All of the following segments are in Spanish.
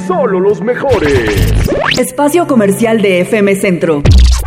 Solo los mejores. Espacio comercial de FM Centro.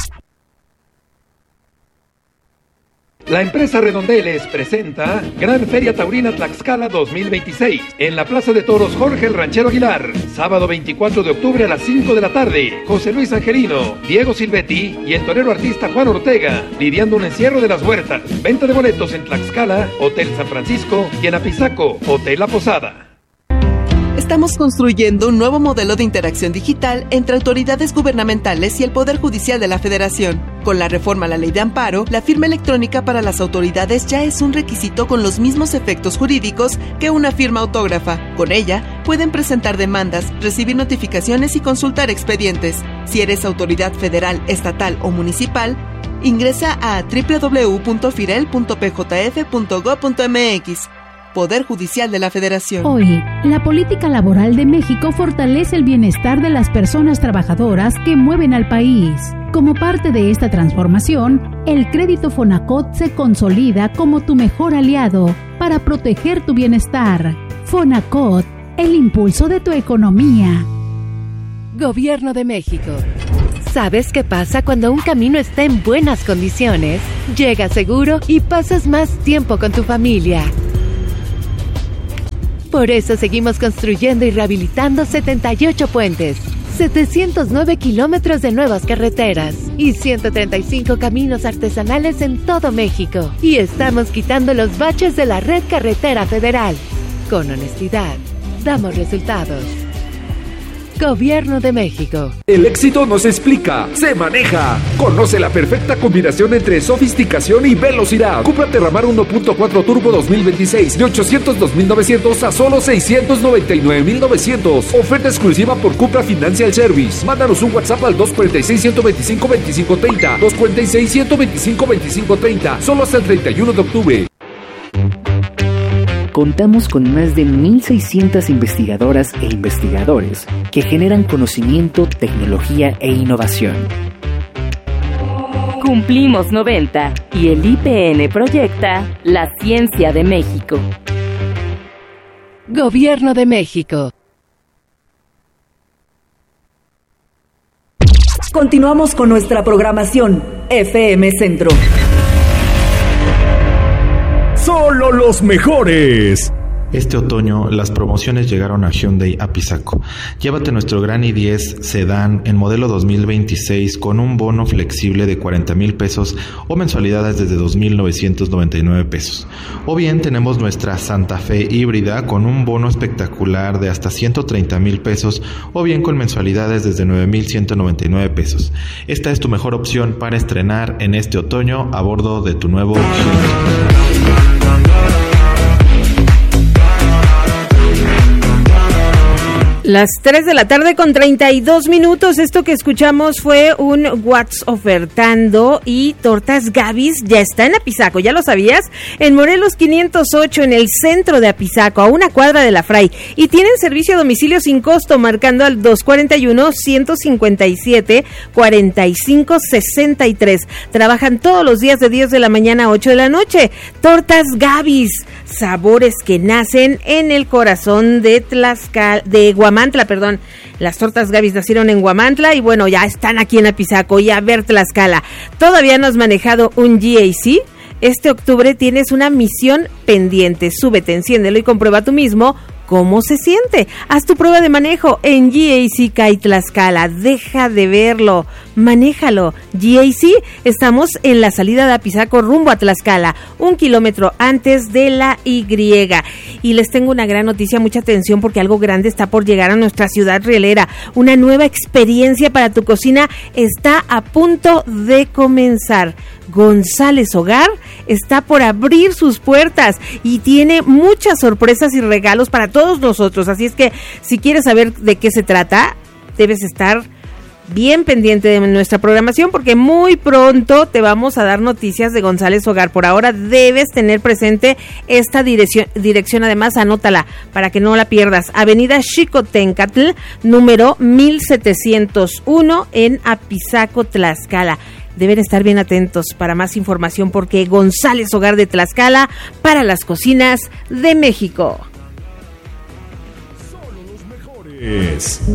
La empresa Redondeles presenta Gran Feria Taurina Tlaxcala 2026 en la Plaza de Toros Jorge el Ranchero Aguilar, sábado 24 de octubre a las 5 de la tarde. José Luis Angelino, Diego Silvetti y el torero artista Juan Ortega lidiando un encierro de las huertas. Venta de boletos en Tlaxcala, Hotel San Francisco, y en Apizaco, Hotel La Posada. Estamos construyendo un nuevo modelo de interacción digital entre autoridades gubernamentales y el Poder Judicial de la Federación. Con la reforma a la Ley de Amparo, la firma electrónica para las autoridades ya es un requisito con los mismos efectos jurídicos que una firma autógrafa. Con ella, pueden presentar demandas, recibir notificaciones y consultar expedientes. Si eres autoridad federal, estatal o municipal, ingresa a www.firel.pjf.gov.mx. Poder Judicial de la Federación. Hoy, la política laboral de México fortalece el bienestar de las personas trabajadoras que mueven al país. Como parte de esta transformación, el crédito Fonacot se consolida como tu mejor aliado para proteger tu bienestar. Fonacot, el impulso de tu economía. Gobierno de México. ¿Sabes qué pasa cuando un camino está en buenas condiciones? Llegas seguro y pasas más tiempo con tu familia. Por eso seguimos construyendo y rehabilitando 78 puentes, 709 kilómetros de nuevas carreteras y 135 caminos artesanales en todo México. Y estamos quitando los baches de la red carretera federal. Con honestidad, damos resultados. Gobierno de México. El éxito no se explica, se maneja. Conoce la perfecta combinación entre sofisticación y velocidad. Cupra Terramar 1.4 Turbo 2026 de 802,900 a solo 699,900. Oferta exclusiva por Cupra Financial Service. Mándanos un WhatsApp al 246-125-2530. 246-125-2530. Solo hasta el 31 de octubre. Contamos con más de 1,600 investigadoras e investigadores que generan conocimiento, tecnología e innovación. Cumplimos 90 y el IPN proyecta la ciencia de México. Gobierno de México. Continuamos con nuestra programación FM Centro. Solo los mejores. Este otoño, las promociones llegaron a Hyundai Apizaco. Llévate nuestro Gran i10 Sedán en modelo 2026 con un bono flexible de 40,000 pesos o mensualidades desde 2,999 pesos. O bien tenemos nuestra Santa Fe híbrida con un bono espectacular de hasta 130,000 pesos o bien con mensualidades desde 9,199 pesos. Esta es tu mejor opción para estrenar en este otoño a bordo de tu nuevo Hyundai. Las 3 de la tarde con 32 minutos. Esto que escuchamos fue un What's Ofertando, y Tortas Gavis ya está en Apizaco, ¿ya lo sabías? En Morelos 508, en el centro de Apizaco, a una cuadra de la Fray. Y tienen servicio a domicilio sin costo, marcando al 241-157-4563. Trabajan todos los días de 10 de la mañana a 8 de la noche. Tortas Gavis, sabores que nacen en el corazón de Guamantla, perdón. Las Tortas Gavis nacieron en Guamantla y bueno, ya están aquí en Apizaco y a ver Tlaxcala. ¿Todavía no has manejado un GAC? Este octubre tienes una misión pendiente. Súbete, enciéndelo y comprueba tú mismo cómo se siente. Haz tu prueba de manejo en GAC CAI Tlaxcala. Deja de verlo, manéjalo. GAC, estamos en la salida de Apizaco rumbo a Tlaxcala, 1 kilómetro antes de la Y. Y les tengo una gran noticia, mucha atención, porque algo grande está por llegar a nuestra ciudad rielera. Una nueva experiencia para tu cocina está a punto de comenzar. González Hogar está por abrir sus puertas y tiene muchas sorpresas y regalos para todos nosotros, así es que si quieres saber de qué se trata, debes estar bien pendiente de nuestra programación, porque muy pronto te vamos a dar noticias de González Hogar. Por ahora debes tener presente esta dirección, además anótala para que no la pierdas. Avenida Xicotencatl, número 1701 en Apizaco, Tlaxcala. Deben estar bien atentos para más información, porque González Hogar de Tlaxcala, para las cocinas de México. Solo los mejores.